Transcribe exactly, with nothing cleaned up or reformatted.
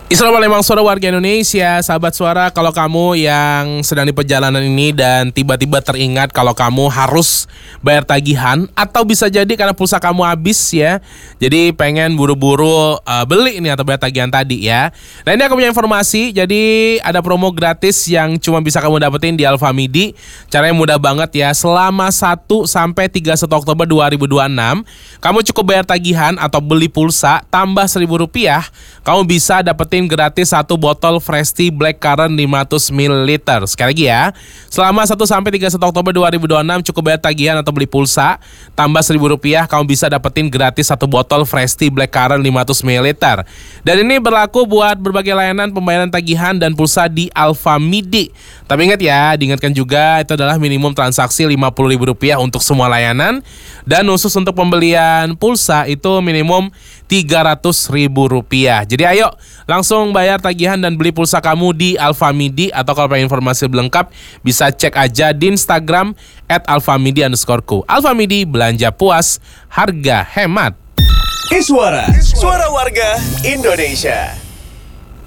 Isra Palembang Suara warga Indonesia, sahabat suara, kalau kamu yang sedang di perjalanan ini dan tiba-tiba teringat kalau kamu harus bayar tagihan atau bisa jadi karena pulsa kamu habis ya, jadi pengen buru-buru uh, beli ini atau bayar tagihan tadi ya. Nah, ini aku punya informasi, jadi ada promo gratis yang cuma bisa kamu dapetin di Alfamidi. Caranya mudah banget ya, selama satu sampai tiga puluh satu Oktober dua ribu dua puluh enam, kamu cukup bayar tagihan atau beli pulsa tambah seribu rupiah, kamu bisa dapetin gratis satu botol Fresh Tea Blackcurrant lima ratus mililiter. Sekali lagi ya, selama satu sampai tiga puluh satu Oktober dua ribu dua puluh enam cukup bayar tagihan atau beli pulsa tambah seribu rupiah, kamu bisa dapetin gratis satu botol Fresh Tea Blackcurrant lima ratus mililiter. Dan ini berlaku buat berbagai layanan pembayaran tagihan dan pulsa di Alfamidi. Tapi ingat ya, diingatkan juga itu adalah minimum transaksi lima puluh ribu rupiah untuk semua layanan, dan khusus untuk pembelian pulsa itu minimum tiga ratus ribu rupiah. Jadi ayo langsung bayar tagihan dan beli pulsa kamu di Alfamidi, atau kalau pengen informasi lebih lengkap bisa cek aja di Instagram at alfamidi underscore ku. Alfamidi, belanja puas, harga hemat. Iswara, suara warga Indonesia.